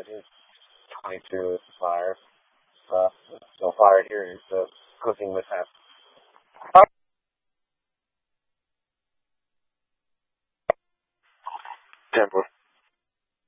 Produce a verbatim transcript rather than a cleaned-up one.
is twenty-two is the fire. Uh, so fire here is the cooking mishap. Temper.